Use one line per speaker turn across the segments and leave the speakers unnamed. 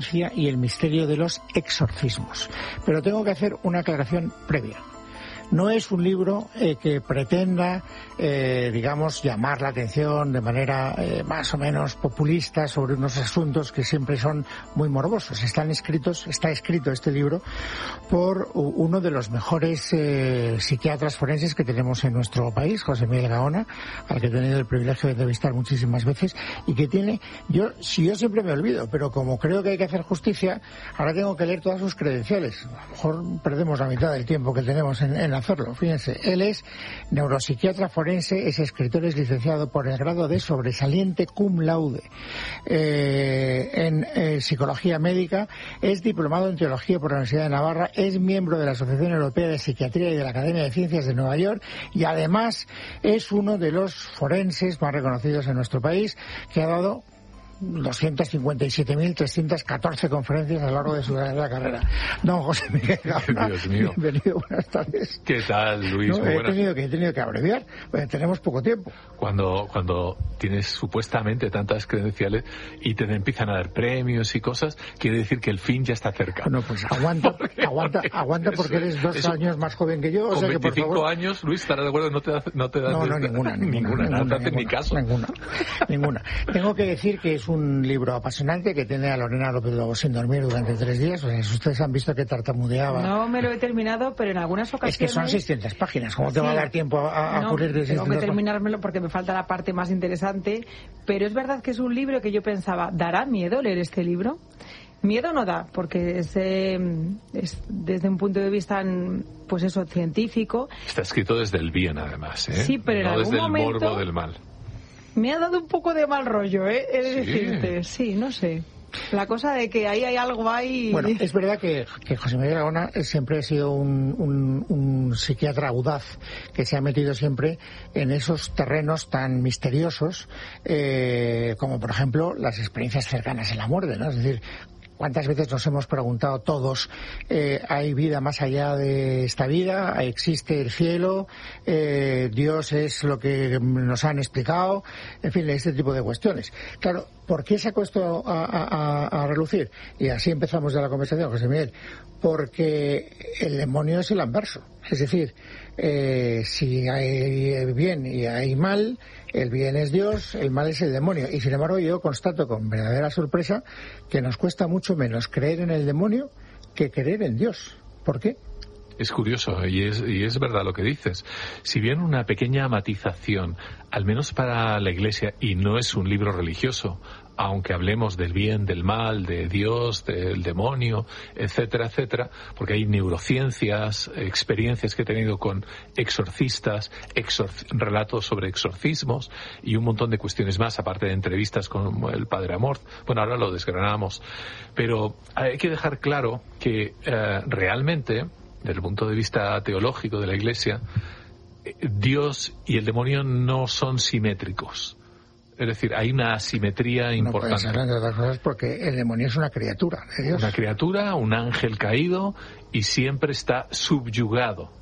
y el misterio de los exorcismos. Pero tengo que hacer una aclaración previa. No es un libro que pretenda, digamos, llamar la atención de manera más o menos populista sobre unos asuntos que siempre son muy morbosos. Está escrito este libro por uno de los mejores psiquiatras forenses que tenemos en nuestro país, José Miguel Gaona, al que he tenido el privilegio de entrevistar muchísimas veces, y que tiene, yo siempre me olvido, pero como creo que hay que hacer justicia, ahora tengo que leer todas sus credenciales. A lo mejor perdemos la mitad del tiempo que tenemos en hacerlo. Fíjense, él es neuropsiquiatra forense, es escritor, es licenciado por el grado de sobresaliente cum laude en psicología médica, es diplomado en teología por la Universidad de Navarra, es miembro de la Asociación Europea de Psiquiatría y de la Academia de Ciencias de Nueva York, y además es uno de los forenses más reconocidos en nuestro país, que ha dado 257.314 conferencias a lo largo de su carrera. Don José Miguel Gaona,
Dios mío.
Bienvenido, buenas tardes.
¿Qué tal, Luis?
No, he tenido que abreviar, pues tenemos poco tiempo.
Cuando tienes supuestamente tantas credenciales y te empiezan a dar premios y cosas, quiere decir que el fin ya está cerca.
Bueno, pues aguanta porque eres 2 años más joven que yo. O sea que, por
25
favor...
años, Luis, ¿estarás de acuerdo? No te da
ninguna.
No te hace ni caso.
Ninguna. Tengo que decir que es un libro apasionante que tiene a Lorena López Lobo sin dormir durante 3 días. O sea, si ustedes han visto que tartamudeaba.
No me lo he terminado, pero en algunas ocasiones...
Es que son 600 páginas. ¿Cómo te va a dar tiempo a ocurrir de 600
páginas? Tengo que terminármelo porque me falta la parte más interesante. Pero es verdad que es un libro que yo pensaba, ¿dará miedo leer este libro? Miedo no da, porque es desde un punto de vista, pues eso, científico.
Está escrito desde el bien, además, ¿eh?
Sí, pero
no
en
desde
algún momento...
el morbo del mal.
Me ha dado un poco de mal rollo, he de
Sí.
decirte. Sí, no sé. La cosa de que ahí hay algo ahí...
Bueno, es verdad que José Miguel Gaona siempre ha sido un psiquiatra audaz que se ha metido siempre en esos terrenos tan misteriosos como, por ejemplo, las experiencias cercanas a la muerte, ¿no? Es decir, ¿cuántas veces nos hemos preguntado todos, hay vida más allá de esta vida? ¿Existe el cielo? ¿Dios es lo que nos han explicado? En fin, este tipo de cuestiones. Claro, ¿por qué saco esto a relucir? Y así empezamos ya la conversación, José Miguel. Porque el demonio es el anverso. Es decir, si hay bien y hay mal, el bien es Dios, el mal es el demonio. Y sin embargo yo constato con verdadera sorpresa que nos cuesta mucho menos creer en el demonio que creer en Dios. ¿Por qué?
Es curioso y es verdad lo que dices. Si bien una pequeña matización, al menos para la Iglesia, y no es un libro religioso, aunque hablemos del bien, del mal, de Dios, del demonio, etcétera, etcétera, porque hay neurociencias, experiencias que he tenido con exorcistas, relatos sobre exorcismos y un montón de cuestiones más, aparte de entrevistas con el padre Amorth. Bueno, ahora lo desgranamos. Pero hay que dejar claro que realmente, desde el punto de vista teológico de la Iglesia, Dios y el demonio no son simétricos. Es decir, hay una asimetría importante.
No puede ser, entre otras cosas, porque el demonio es una criatura de Dios.
Una criatura, un ángel caído, y siempre está subyugado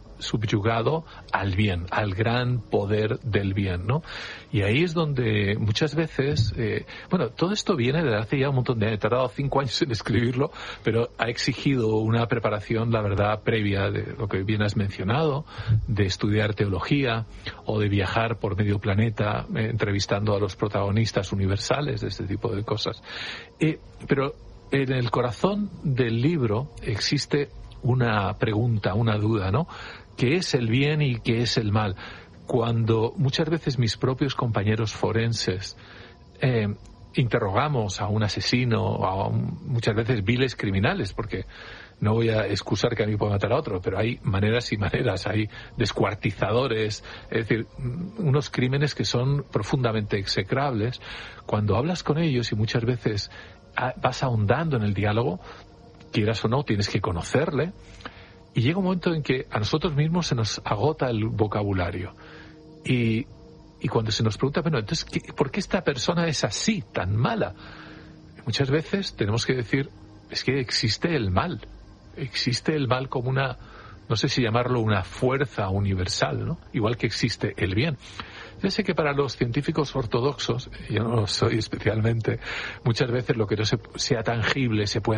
al bien, al gran poder del bien, ¿no? Y ahí es donde muchas veces, todo esto viene de hace ya un montón de años. He tardado 5 años en escribirlo, pero ha exigido una preparación, la verdad, previa de lo que bien has mencionado, de estudiar teología o de viajar por medio planeta entrevistando a los protagonistas universales de este tipo de cosas. Pero en el corazón del libro existe una pregunta, una duda, ¿no? ¿Qué es el bien y qué es el mal? Cuando muchas veces mis propios compañeros forenses interrogamos a un asesino o a muchas veces viles criminales, porque no voy a excusar que a mí pueda matar a otro, pero hay maneras y maneras, hay descuartizadores, es decir, unos crímenes que son profundamente execrables. Cuando hablas con ellos y muchas veces vas ahondando en el diálogo, quieras o no, tienes que conocerle, y llega un momento en que a nosotros mismos se nos agota el vocabulario. Y cuando se nos pregunta, bueno, entonces, ¿por qué esta persona es así, tan mala? Y muchas veces tenemos que decir, es que existe el mal como una, no sé si llamarlo una fuerza universal, ¿no? Igual que existe el bien. Yo sé que para los científicos ortodoxos, yo no lo soy especialmente, muchas veces lo que no sea tangible, se puede